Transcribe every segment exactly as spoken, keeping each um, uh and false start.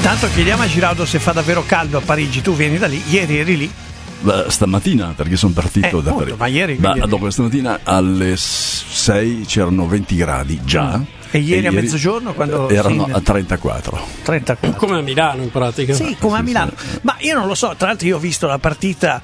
Intanto chiediamo a Giraudo se fa davvero caldo a Parigi. Tu vieni da lì, ieri eri lì? Beh, stamattina, perché sono partito eh, da appunto, Parigi. Ma ieri, Beh, ieri. dopo stamattina alle sei c'erano venti gradi già. Mm. E ieri e a ieri mezzogiorno quando erano sì, a trentaquattro. trentaquattro. Come a Milano in pratica. Sì, come a Milano. Ma io non lo so, tra l'altro io ho visto la partita,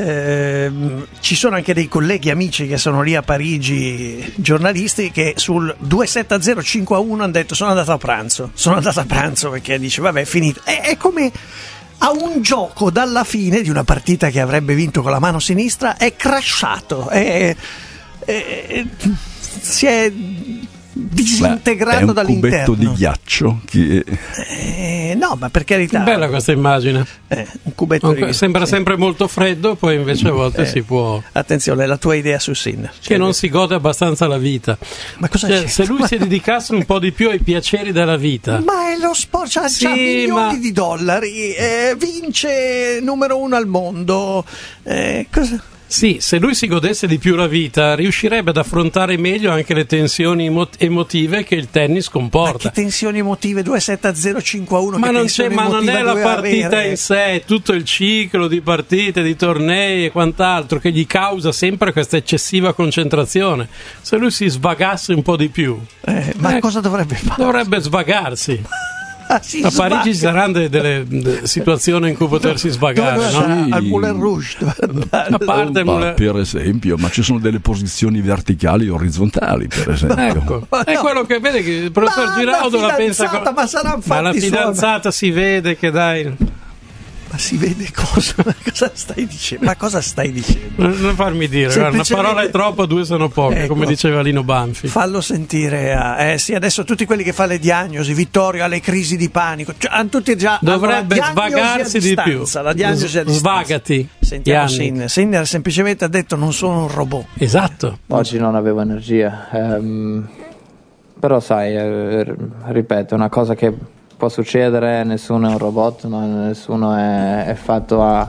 ehm, ci sono anche dei colleghi amici che sono lì a Parigi, giornalisti, che sul due sette a zero cinque a uno hanno detto sono andato a pranzo, sono andato a pranzo perché dice vabbè è finito. È, è come a un gioco dalla fine di una partita che avrebbe vinto con la mano sinistra, è crashato, è, è, è, si è disintegrato Beh, è dall'interno. un cubetto di ghiaccio che... eh, no, ma per carità, Bella questa immagine. eh, un cubetto Comunque, di sembra sì. sempre molto freddo, poi invece a volte Eh, si può. Attenzione, la tua idea su Sinner. Che non si gode abbastanza la vita. Ma cosa Cioè, c'è? se lui si dedicasse un po' di più ai piaceri della vita. Ma è lo sport, c'ha Sì, già milioni ma- di dollari, eh, vince numero uno al mondo. Eh, cosa? Sì, se lui si godesse di più la vita, riuscirebbe ad affrontare meglio anche le tensioni emo- emotive che il tennis Ma comporta. che tensioni emotive? due sette a zero cinque a uno. Ma che non, c'è, tensione ma non emotiva è la doveva partita avere? in sé, è tutto il ciclo di partite, di tornei e quant'altro che gli causa sempre questa eccessiva concentrazione. Se lui si svagasse un po' di più, Eh, ma eh, cosa dovrebbe fare? dovrebbe svagarsi. Ah, si A Parigi ci svaga. saranno delle, delle- delle situazioni in cui potersi Dove svagare, dove no? andare? Sì. Al Moulin Rouge. dove andare? A parte il Ma Moulin- per esempio, ma ci sono delle posizioni verticali e orizzontali, per esempio. Ecco, Ma è no. quello che vede che il professor Ma Giraudo la la pensa fidanzata, ma saranno ma la fatti suoi. fidanzata si vede che dai, Ma si vede cosa? Ma cosa stai dicendo? Ma cosa stai dicendo? non, non farmi dire, guarda, una Semplicemente- parola è troppo, due sono poche, Ecco. come diceva Lino Banfi. Fallo sentire a, eh sì, adesso tutti quelli che fanno le diagnosi, Vittorio ha le crisi di panico, cioè, hanno tutti già Dovrebbe hanno la diagnosi svagarsi a di più. distanza, la diagnosi a distanza. Svagati, Sentiamo Yannick. Sinner. Sinner semplicemente ha detto non sono un robot. Esatto. Oggi non avevo energia, ehm, però sai, eh, ripeto, è una cosa che può succedere, nessuno è un robot, no? Nessuno è, è fatto a,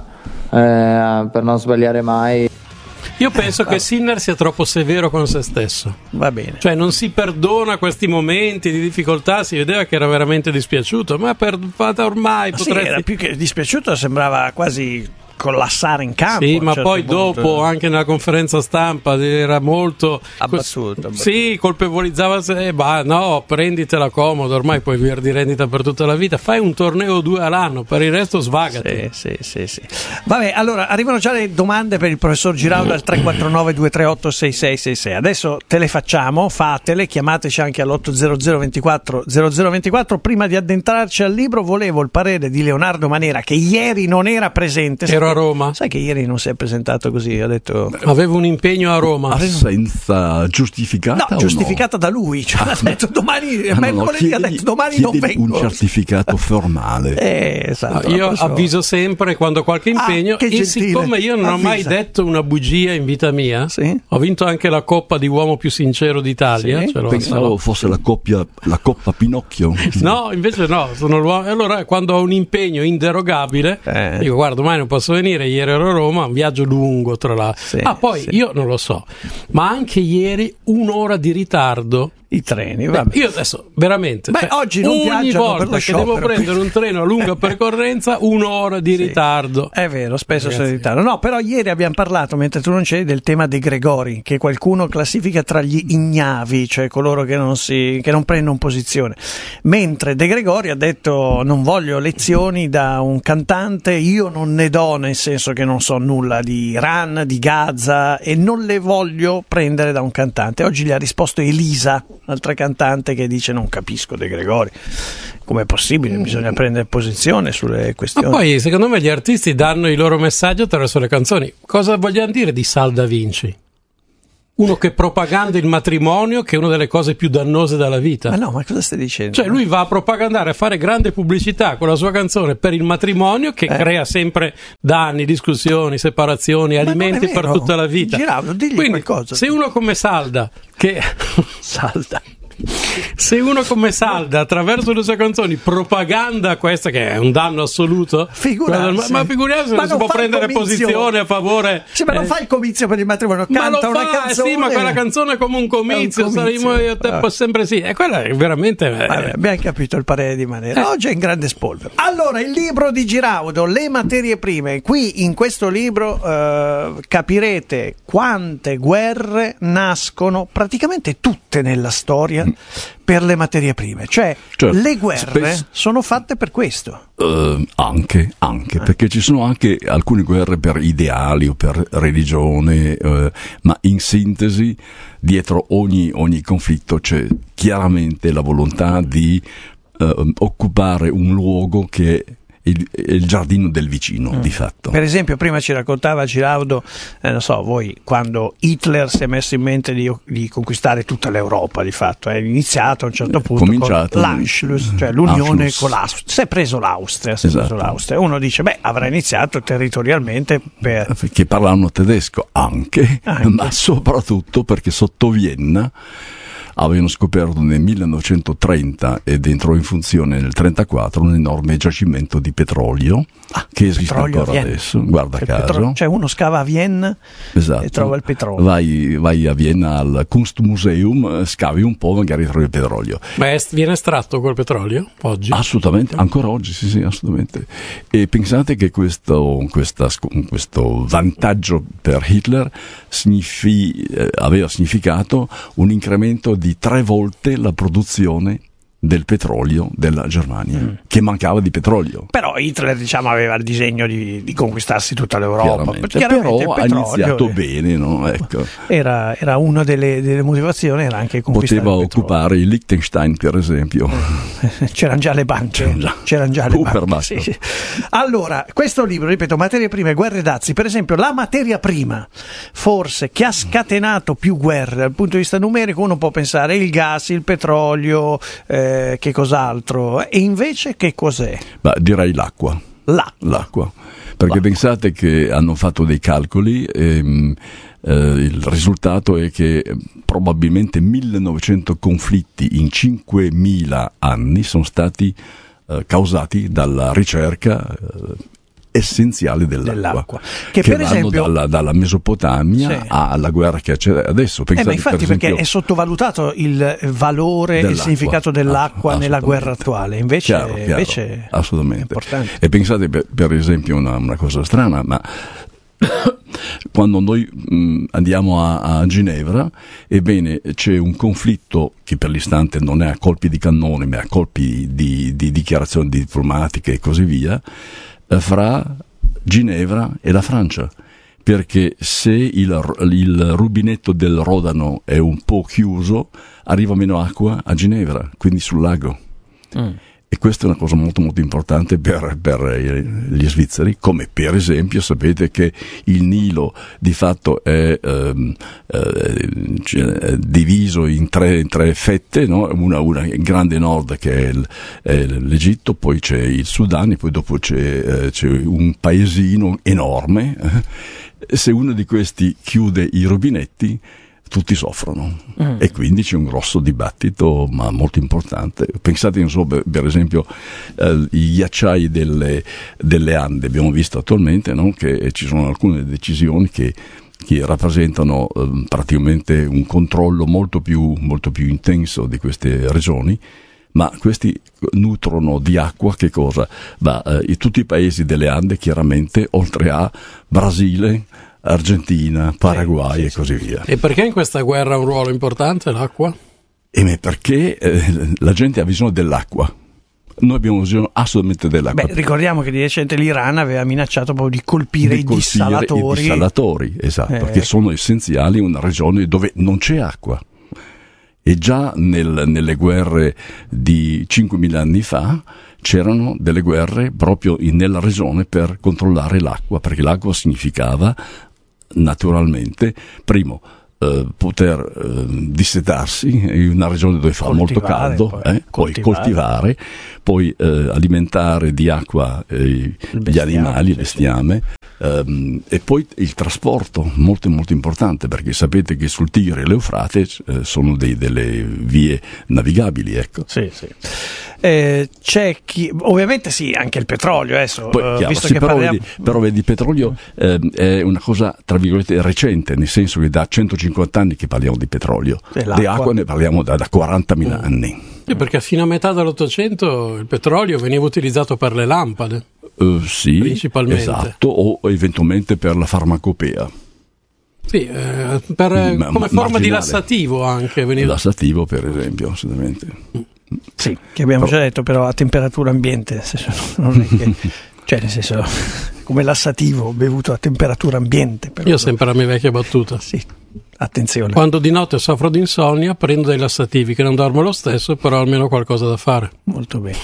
eh, per non sbagliare mai. Io penso che Sinner sia troppo severo con se stesso, Va bene. cioè non si perdona questi momenti di difficoltà, si vedeva che era veramente dispiaciuto, ma per fatta ormai Ma sì, potresti... era più che dispiaciuto, sembrava quasi collassare in campo. Sì, a un ma certo poi punto. dopo anche nella conferenza stampa era molto Abbattuto, abbattuto. Sì, colpevolizzava se bah, no, prenditela comodo, ormai puoi vivere di rendita per tutta la vita, fai un torneo o due all'anno, per il resto svagati. Sì, sì, sì, sì. Vabbè, allora arrivano già le domande per il professor Giraudo al tre quattro nove due tre otto sei sei sei sei. Adesso te le facciamo, fatele, chiamateci anche all'otto zero zero ventiquattro zero zero ventiquattro. Prima di addentrarci al libro volevo il parere di Leonardo Manera, che ieri non era presente. Ero a Roma, Sai che ieri non si è presentato così, ha detto avevo un impegno a Roma. Assenza giustificata no, o giustificata da lui, cioè, ha detto domani, Ah, no, no, mercoledì ha chiedegli- detto domani non chiedegli vengo. un certificato formale. Eh, esatto, Io la prossima- avviso sempre quando ho qualche impegno Ah, che e gentile. siccome io non ho mai Avvisa. detto una bugia in vita mia, Sì. ho vinto anche la Coppa di uomo più sincero d'Italia. Sì. ce l'ho a Pensavo Salò. fosse la coppia, la Coppa Pinocchio. No, invece no, sono l'uomo. E allora quando ho un impegno inderogabile, Eh. dico guarda, domani non posso venire, ieri ero a Roma, un viaggio lungo tra l'altro. Sì, ah, poi sì. io non lo so, ma anche ieri un'ora di ritardo. I treni, Beh, vabbè. io adesso veramente Beh, cioè, oggi non ogni viaggiano per volta lo che devo sciopero. prendere un treno a lunga percorrenza, un'ora di Sì. ritardo. È vero, spesso Ragazzi. sono in ritardo. No, però ieri abbiamo parlato, mentre tu non c'eri, del tema dei Gregori, che qualcuno classifica tra gli ignavi, cioè coloro che non, si, che non prendono posizione. Mentre De Gregori ha detto non voglio lezioni da un cantante, io non ne do, nel senso che non so nulla di Iran, di Gaza, e non le voglio prendere da un cantante. Oggi gli ha risposto Elisa, altra cantante, che dice non capisco De Gregori. Com'è possibile? Bisogna prendere posizione sulle Ma questioni. poi secondo me gli artisti danno i loro messaggi attraverso le canzoni. Cosa vogliamo dire di Sal Da Vinci? Uno che propaganda il matrimonio, che è una delle cose più dannose della vita. Ma no, ma cosa stai dicendo? Cioè lui va a propagandare, a fare grande pubblicità con la sua canzone per il matrimonio che Eh. crea sempre danni, discussioni, separazioni, Ma non alimenti è per vero. tutta la vita. Giraudo, digli Quindi, qualcosa. se uno come Salda, che Salda. Se uno come Salda attraverso le sue canzoni propaganda questa che è un danno assoluto, figurarsi. ma figuriamoci se non si può prendere posizione a favore. Sì, ma non eh. fa il comizio per il matrimonio, canta ma lo una fa, canzone. sì, ma quella canzone è come un comizio, un comizio. saremo io tempo Ah. sempre sì, e quella è veramente eh. Vabbè, abbiamo capito il parere di Manera. Oggi è in grande spolvero. Allora, il libro di Giraudo, Le materie prime. Qui in questo libro eh, capirete quante guerre nascono, praticamente tutte nella storia, per le materie prime. Cioè, Cioè, le guerre spesso- sono fatte per questo. Eh, anche, anche perché ci sono anche alcune guerre per ideali o per religione, eh, ma in sintesi dietro ogni, ogni conflitto c'è chiaramente la volontà di eh, occupare un luogo che è il, è il giardino del vicino, mm. di fatto. Per esempio, prima ci raccontava Giraudo, eh, non so, voi, quando Hitler si è messo in mente di, di conquistare tutta l'Europa, di fatto, è iniziato a un certo punto Cominciato, con l'Anschluss, cioè l'unione Anschluss. con l'Austria. Si è preso l'Austria, si è Esatto. preso l'Austria. Uno dice, beh, avrà iniziato territorialmente per... Che parlano tedesco anche, Anche. ma soprattutto perché sotto Vienna avevano scoperto nel millenovecentotrenta ed entrò in funzione nel millenovecentotrentaquattro un enorme giacimento di petrolio Ah, che esiste petrolio a ancora Vienna. adesso, guarda Il caso. petro- cioè uno scava a Vienna Esatto. e trova il petrolio. Vai, vai a Vienna al Kunstmuseum, scavi un po', magari trovi il petrolio. Ma è, viene estratto quel petrolio oggi? Assolutamente, ancora oggi, sì, sì, assolutamente. E pensate che questo, questa, questo vantaggio per Hitler signifi, eh, aveva significato un incremento di tre volte la produzione del petrolio della Germania, mm. che mancava di petrolio. Però Hitler, diciamo, aveva il disegno di, di conquistarsi tutta l'Europa. Chiaramente. Chiaramente Però il ha petrolio iniziato eh, bene, no? Ecco. era, era una delle, delle motivazioni, era anche conquistare Poteva il petrolio. occupare il Liechtenstein, per esempio. C'erano già le banche, C'erano già. c'erano già le Super banche. basta. Sì, sì. Allora, questo libro, ripeto, materie prime e guerre dazi, per esempio, la materia prima, forse, che ha scatenato più guerre dal punto di vista numerico, uno può pensare il gas, il petrolio, eh, che cos'altro, e invece che cos'è? Ma direi l'acqua. L'acqua. L'acqua. Perché L'acqua. Pensate che hanno fatto dei calcoli e eh, il risultato è che probabilmente millenovecento conflitti in cinquemila anni sono stati eh, causati dalla ricerca eh, essenziale dell'acqua, Dell'acqua. Che, che per vanno esempio dalla, dalla Mesopotamia sì. alla guerra che c'è adesso. Eh, Pensate, ma infatti per esempio, perché è sottovalutato il valore e il dell'acqua. significato dell'acqua Ah, nella guerra attuale, invece, chiaro, chiaro, invece è assolutamente. importante. E pensate per, per esempio una, una cosa strana, ma quando noi mh, andiamo a, a Ginevra, ebbene c'è un conflitto che per l'istante non è a colpi di cannone ma a colpi di, di dichiarazioni diplomatiche e così via, eh, fra Ginevra e la Francia, perché se il, il rubinetto del Rodano è un po' chiuso arriva meno acqua a Ginevra, quindi sul lago. Mm. E questa è una cosa molto molto importante per, per gli svizzeri, come per esempio sapete che il Nilo di fatto è ehm, eh, cioè, diviso in tre, in tre fette, no? una, una grande nord che è, il, è l'Egitto, poi c'è il Sudan e poi dopo c'è, eh, c'è un paesino enorme. Se uno di questi chiude i rubinetti tutti soffrono mm. e quindi c'è un grosso dibattito ma molto importante. Pensate non so, per, per esempio eh, i ghiacciai delle, delle Ande, abbiamo visto attualmente, no? Che ci sono alcune decisioni che, che rappresentano eh, praticamente un controllo molto più, molto più intenso di queste regioni, ma questi nutrono di acqua che cosa? Da, eh, tutti i paesi delle Ande chiaramente, oltre a Brasile, Argentina, Paraguay sì, sì, e così sì. via. E perché in questa guerra ha un ruolo importante l'acqua? E perché eh, la gente ha bisogno dell'acqua. Noi abbiamo bisogno assolutamente dell'acqua. Beh, ricordiamo che di recente l'Iran aveva minacciato proprio di colpire, di i, colpire dissalatori. i dissalatori. Esatto, eh. che sono essenziali in una regione dove non c'è acqua. E già nel, nelle guerre di cinquemila anni fa c'erano delle guerre proprio in, nella regione per controllare l'acqua, perché l'acqua significava naturalmente, primo, eh, poter eh, dissetarsi in una regione dove fa molto caldo, poi, eh, poi coltivare, poi eh, alimentare di acqua eh, gli animali, il bestiame, ehm, e poi il trasporto, molto molto importante, perché sapete che sul Tigre e l'Eufrate eh, sono dei, delle vie navigabili, ecco. Sì, sì. Eh, c'è chi, ovviamente sì, anche il petrolio adesso, Poi, eh, chiaro, visto sì, che però, parliamo... vedi, però vedi, il petrolio eh, è una cosa tra virgolette recente, nel senso che da centocinquanta anni che parliamo di petrolio, di acqua ne parliamo da, da quarantamila mm. anni. Sì, perché fino a metà dell'Ottocento il petrolio veniva utilizzato per le lampade, uh, sì, principalmente, esatto, o eventualmente per la farmacopea. Sì, eh, per, ma, come ma, forma marginale. di lassativo anche veniva. Lassativo, per esempio, assolutamente. Sì, che abbiamo però, già detto, però a temperatura ambiente, nel senso, non è che, cioè nel senso, come lassativo bevuto a temperatura ambiente. Però, io sempre la mia vecchia battuta. Sì, attenzione. Quando di notte soffro di insonnia prendo dei lassativi, che non dormo lo stesso, però almeno qualcosa da fare. Molto bene.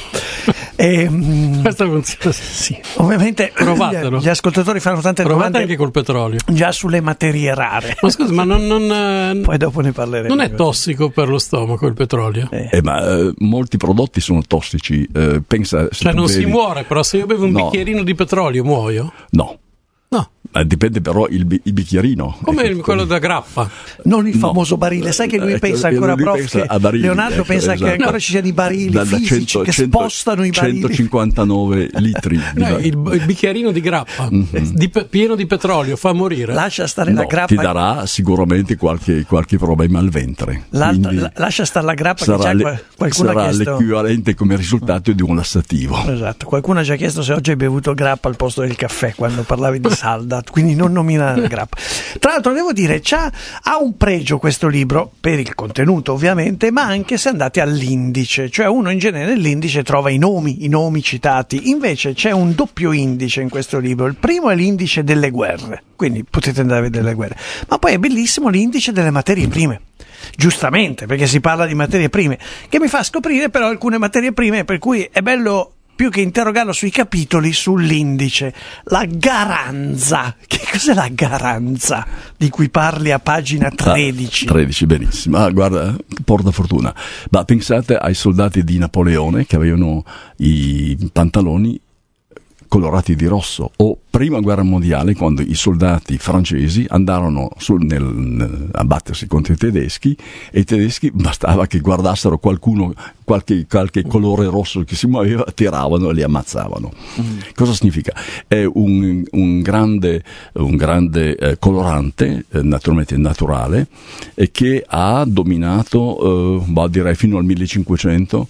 E, questa funziona. Sì, ovviamente provatelo. Gli ascoltatori fanno tante Provate domande anche col petrolio, già sulle materie rare. Ma scusa, ma non, non poi dopo ne parleremo. Non è tossico per lo stomaco il petrolio? Eh, eh ma eh, molti prodotti sono tossici. Eh, pensa, cioè non bevi... si muore, però se io bevo un no. bicchierino di petrolio muoio? No. No. Eh, dipende però il, il bicchierino. Come ecco, quello da grappa. Non il famoso no. barile. Sai che lui eh, pensa ancora prof pensa che barili, Leonardo ecco, pensa esatto. che ancora no. ci siano i barili da, da fisici cento, che cento, spostano i barili. centocinquantanove litri. No, il, il bicchierino di grappa mm-hmm. di, pieno di petrolio fa morire. Lascia stare no, la grappa. Ti darà sicuramente qualche, qualche problema al ventre. La, lascia stare la grappa sarà che le, qualcuno sarà ha chiesto. l'equivalente come risultato di un lassativo. Esatto. Qualcuno ha già chiesto se oggi hai bevuto grappa al posto del caffè quando parlavi di salda. Quindi non nominare la grappa. Tra l'altro devo dire, c'ha, ha un pregio questo libro, per il contenuto ovviamente, ma anche se andate all'indice, cioè uno in genere nell'indice trova i nomi, i nomi citati, invece c'è un doppio indice in questo libro. Il primo è l'indice delle guerre, quindi potete andare a vedere le guerre, ma poi è bellissimo l'indice delle materie prime. Giustamente, perché si parla di materie prime, che mi fa scoprire però alcune materie prime, per cui è bello più che interrogarlo sui capitoli, sull'indice. La garanza. Che cos'è la garanza di cui parli a pagina tredici? Ah, tredici, benissimo. Ah, guarda, porta fortuna. Ma pensate ai soldati di Napoleone che avevano i pantaloni colorati di rosso, o prima guerra mondiale, quando i soldati francesi andarono sul, nel, nel, a battersi contro i tedeschi, e i tedeschi bastava che guardassero qualcuno, qualche, qualche colore rosso che si muoveva, tiravano e li ammazzavano. Mm. Cosa significa? È un, un grande, un grande eh, colorante, eh, naturalmente naturale, e che ha dominato, eh, bah, direi fino al millecinquecento,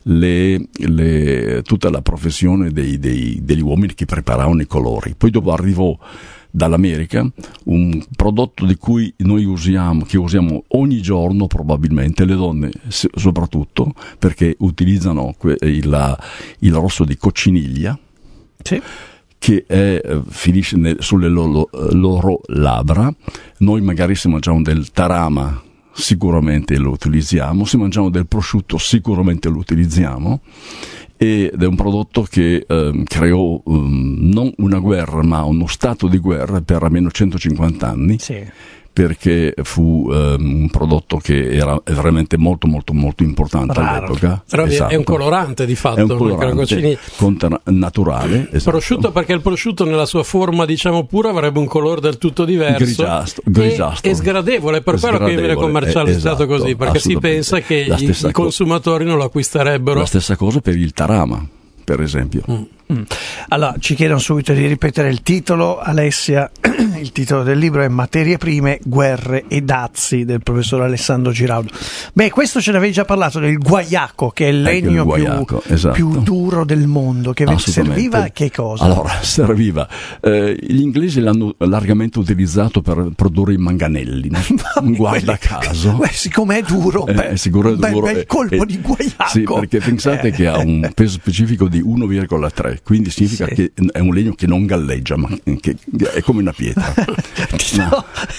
le, le, tutta la professione dei, dei, degli uomini che preparavano i colori. Poi dopo arrivò dall'America un prodotto di cui noi usiamo, che usiamo ogni giorno probabilmente, le donne soprattutto, perché utilizzano il, il rosso di cocciniglia, sì, che è, finisce nel, sulle loro, loro labbra. Noi magari se mangiamo del tarama sicuramente lo utilizziamo, se mangiamo del prosciutto sicuramente lo utilizziamo, ed è un prodotto che eh, creò um, non una guerra ma uno stato di guerra per almeno centocinquanta anni. Sì. Perché fu um, un prodotto che era veramente molto molto molto importante raro all'epoca. Però esatto. È un colorante di fatto, è un colorante contra- naturale. Esatto. Prosciutto, perché il prosciutto nella sua forma diciamo pura avrebbe un colore del tutto diverso, grigiastro, grigiastro. E, e sgradevole, per quello che viene commercializzato esatto, così, perché si pensa che i, i consumatori non lo acquisterebbero. La stessa cosa per il tarama, per esempio. Mm. Mm. Allora, ci chiedono subito di ripetere il titolo, Alessia. Il titolo del libro è Materie prime, guerre e dazi, del professor Alessandro Giraudo. Beh, questo ce l'avevi già parlato del guaiaco, che è il legno il guaiaco, più, esatto. più duro del mondo, che serviva a che cosa? Allora, serviva. Eh, gli inglesi l'hanno largamente utilizzato per produrre i manganelli, no? Guarda caso. Beh, siccome è duro, eh, beh, sicuro è duro. Bel, bel colpo eh, di guaiaco. Sì, perché pensate eh. che ha un peso specifico di uno virgola tre, quindi significa sì. che è un legno che non galleggia, ma che è come una pietra. No, eh,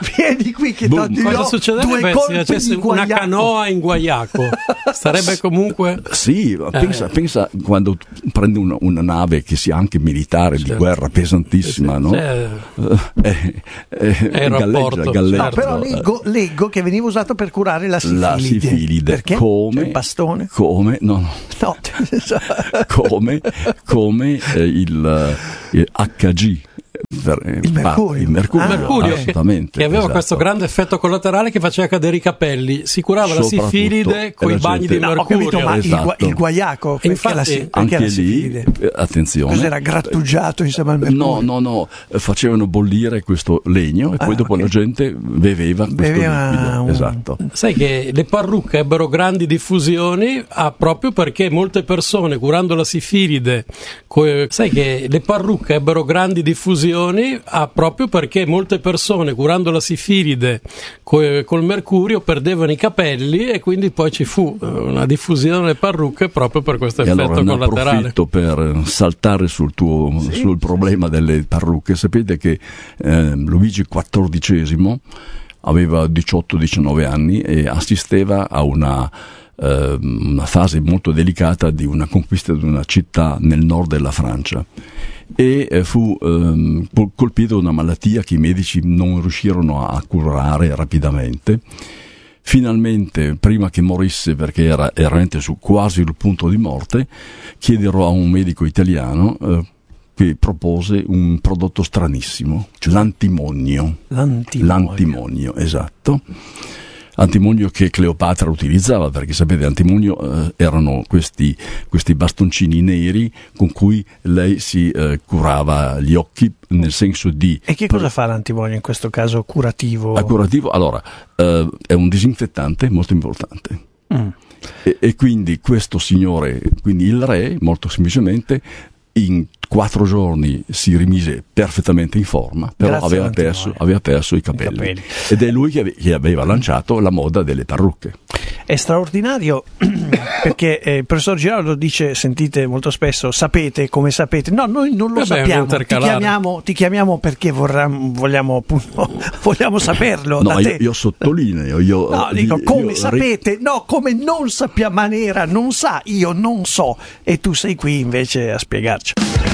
vieni qui che Boom. ti Cosa do succederebbe due se colpi facesse di una guaiaco. canoa in guaiaco? Sarebbe comunque... Sì, pensa, pensa quando prendi una, una nave che sia anche militare, Certo. di guerra, pesantissima, no? Cioè, Eh, eh, È il rapporto, galleggia, galleggia. No, però leggo, leggo che veniva usato per curare la sifilide. La sifilide. Perché? Come? C'è il bastone? Come? No, no. No. come, come eh, il, il acca gi. Il mercurio. Il mercurio, Ah, Mercurio, che, assolutamente, che aveva esatto. questo grande effetto collaterale che faceva cadere i capelli, si curava la Soprattutto, sifilide con e i la bagni gente- di No, ho mercurio. capito, ma il, Esatto. gua- il guaiaco, perché infatti, la, si- perché Anche la lì, sifilide? eh, attenzione. Cos'era grattugiato insieme al mercurio? No, no, no, eh, facevano bollire questo legno e poi Ah, dopo ok. la gente beveva questo Beveva liquido. un- Esatto. Sai che le parrucche ebbero grandi diffusioni ah, proprio perché molte persone curando la sifilide co- sai che le parrucche ebbero grandi diffusioni ah, proprio perché molte persone curando la sifilide co- col mercurio perdevano i capelli e quindi poi ci fu eh, una diffusione delle parrucche proprio per questo E effetto allora ne collaterale. approfitto per saltare sul tuo sul problema delle parrucche. Sapete che eh, Luigi quattordicesimo aveva diciotto diciannove anni e assisteva a una eh, una fase molto delicata di una conquista di una città nel nord della Francia e eh, fu ehm, col- colpito da una malattia che i medici non riuscirono a curare rapidamente. Finalmente, prima che morisse, perché era era veramente su quasi il punto di morte, chiedero a un medico italiano eh, che propose un prodotto stranissimo, cioè l'antimonio. L'antimonio. L'antimonio, esatto. Antimonio che Cleopatra utilizzava, perché sapete, antimonio eh, erano questi, questi bastoncini neri con cui lei si eh, curava gli occhi, nel senso di... E che cosa fa l'antimonio in questo caso curativo? A curativo, allora, eh, è un disinfettante molto importante. Mm. E, e quindi questo signore, quindi il re, molto semplicemente, in quattro giorni si rimise perfettamente in forma, però Grazie aveva all'antimonio. perso, aveva perso i capelli. capelli. Ed è lui che, ave- che aveva lanciato la moda delle parrucche. È straordinario perché eh, il professor Giraudo dice, sentite molto spesso, sapete come sapete. No, noi non lo Vabbè, è un sappiamo. Ti intercalare. chiamiamo, ti chiamiamo perché vorremmo, vogliamo, appunto, vogliamo saperlo. No, da io, te. io sottolineo. Io, No, io- dico, come io- sapete? No, come non sappiamo, Manera non sa, io non so. E tu sei qui invece a spiegarci.